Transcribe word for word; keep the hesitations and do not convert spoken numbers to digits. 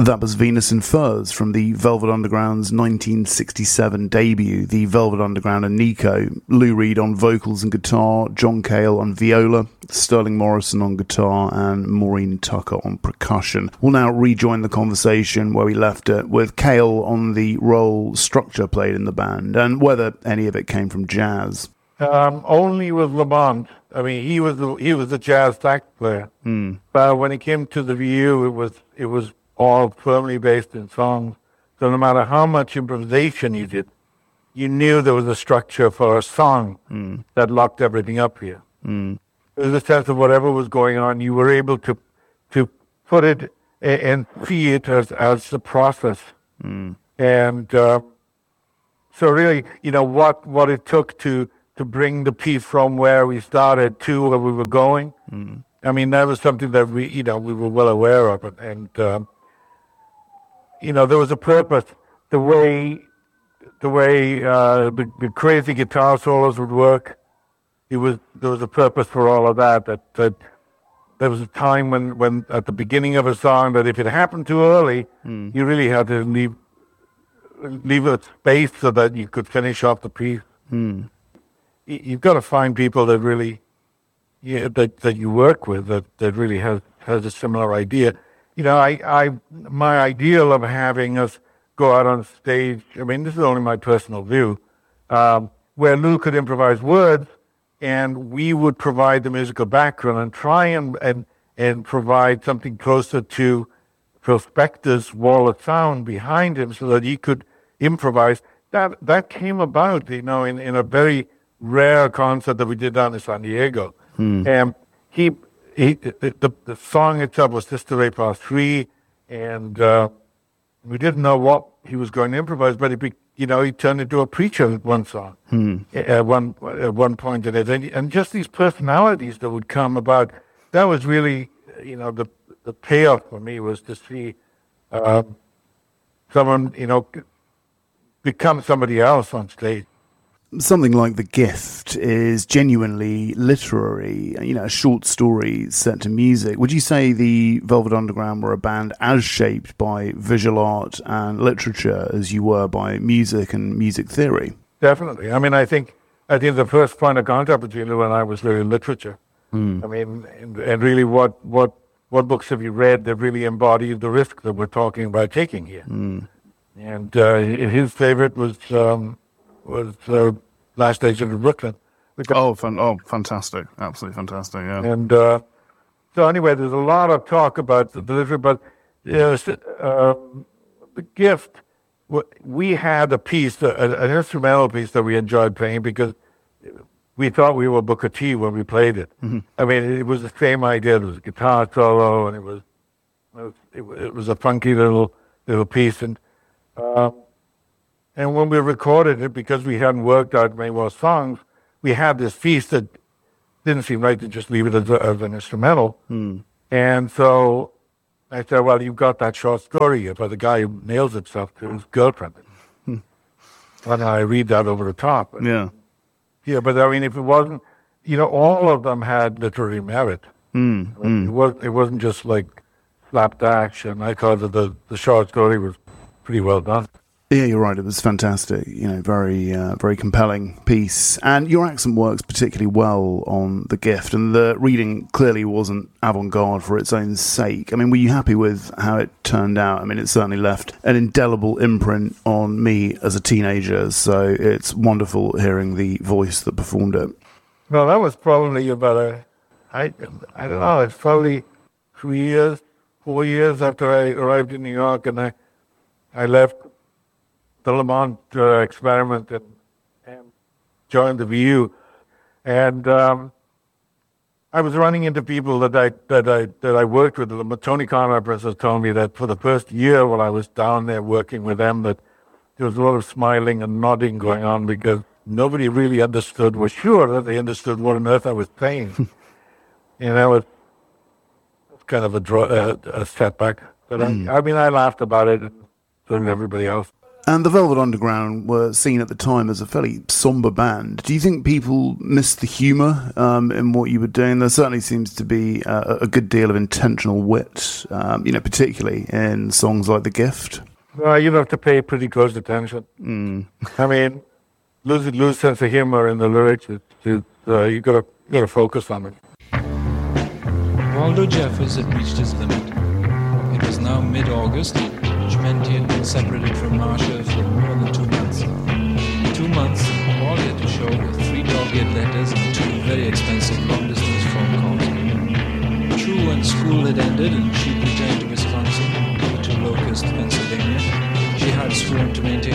That was Venus in Furs from the Velvet Underground's nineteen sixty-seven debut, The Velvet Underground and Nico. Lou Reed on vocals and guitar, John Cale on viola, Sterling Morrison on guitar, and Maureen Tucker on percussion. We'll now rejoin the conversation where we left it, with Cale on the role Structure played in the band, and whether any of it came from jazz. Um, only with Lamont. I mean, he was the, he was the jazz sax player. Mm. But when it came to the View, it was it was all firmly based in songs. So no matter how much improvisation you did, you knew there was a structure for a song mm. that locked everything up here. Mm. There was a sense of whatever was going on, you were able to to put it and see it as, as the process. Mm. And uh, so really, you know, what, what it took to, to bring the piece from where we started to where we were going, mm. I mean, that was something that we, you know, we were well aware of. And, and um, you know, there was a purpose. The way the way uh, the, the crazy guitar solos would work, it was there was a purpose for all of that. That, that there was a time when, when at the beginning of a song that if it happened too early, mm. you really had to leave leave a space so that you could finish off the piece. Mm. You've got to find people that really, yeah, that that you work with that, that really has has a similar idea. You know, I, I, my ideal of having us go out on stage, I mean, this is only my personal view, um, where Lou could improvise words and we would provide the musical background and try and, and, and provide something closer to Prospector's wall of sound behind him so that he could improvise. That that came about, you know, in, in a very rare concert that we did down in San Diego. Hmm. And he... He, the, the song itself was Sister Ray Part three, and uh, we didn't know what he was going to improvise, but he, you know, he turned into a preacher with one song, hmm. at one at one point in it, and, and just these personalities that would come about. That was really, you know, the the payoff for me was to see um, someone, you know, become somebody else on stage. Something like The Gift is genuinely literary, you know, a short story set to music. Would you say the Velvet Underground were a band as shaped by visual art and literature as you were by music and music theory? Definitely. I mean, I think I think the first point of contact between Lou and I was really literature. Mm. I mean, and, and really what, what, what books have you read that really embody the risk that we're talking about taking here? Mm. And uh, his favorite was... Um, was uh, Last Agent of Brooklyn. Oh, fan- oh, fantastic. Absolutely fantastic, yeah. And uh, so anyway, there's a lot of talk about the delivery, but you know, uh, The Gift, we had a piece, an instrumental piece that we enjoyed playing because we thought we were Booker T when we played it. Mm-hmm. I mean, it was the same idea. It was a guitar solo, and it was it was, it was a funky little little piece. And uh, And when we recorded it, because we hadn't worked out many more songs, we had this piece that didn't seem right to just leave it as, a, as an instrumental. Mm. And so I said, well, you've got that short story about the guy who nails himself to his girlfriend. Mm. And I read that over the top. Yeah. Yeah, but I mean, if it wasn't, you know, all of them had literary merit. Mm. I mean, Mm. it, was, it wasn't just like slapdash, and I thought that the, the short story was pretty well done. Yeah, you're right. It was fantastic. You know, very, uh, very compelling piece. And your accent works particularly well on The Gift. And the reading clearly wasn't avant-garde for its own sake. I mean, were you happy with how it turned out? I mean, it certainly left an indelible imprint on me as a teenager. So it's wonderful hearing the voice that performed it. Well, that was probably about a, I, I don't know. It's probably three years, four years after I arrived in New York, and I, I left the Lamont uh, experiment and, and joined the V U, and um, I was running into people that I that I that I worked with. Tony Conrad, for instance, told me that for the first year while I was down there working with them, that there was a lot of smiling and nodding going on because nobody really understood, was sure that they understood what on earth I was saying. And that was kind of a, draw, uh, a setback. But mm. I, I mean, I laughed about it, and so did everybody else. And the Velvet Underground were seen at the time as a fairly somber band. Do you think people missed the humour um, in what you were doing? There certainly seems to be uh, a good deal of intentional wit, um, you know, particularly in songs like The Gift. Well, you have to pay pretty close attention. Mm. I mean, lose lose sense of humour in the lyrics. It, it, uh, you gotta you gotta focus on it. Waldo Jeffers had reached his limit. It was now mid-August, which meant he had been separated from Marcia for more than two months. Two months, all he had to show were three dog-eared letters and two very expensive long-distance phone calls. True, when school had ended and she returned to his